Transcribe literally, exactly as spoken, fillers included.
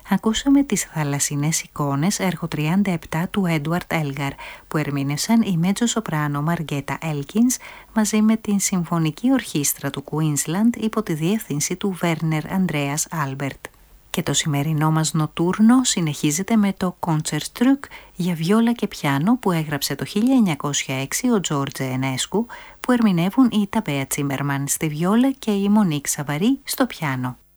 Ακούσαμε τις θαλασσινές εικόνες έργο τριάντα επτά του Έντουαρτ Έλγαρ που ερμήνευσαν η μέτζο σοπράνο Μαργέτα Έλκινς μαζί με την Συμφωνική Ορχήστρα του Queensland υπό τη διεύθυνση του Βέρνερ Ανδρέας Άλμπερτ. Και το σημερινό μας νοτούρνο συνεχίζεται με το Concertstück για βιόλα και πιάνο που έγραψε το χίλια εννιακόσια έξι ο Τζόρτζε Ενέσκου, που ερμηνεύουν η Ταμπέα Τσίμερμαν στη βιόλα και η Μονίκ Σαβαρή στο πιάνο.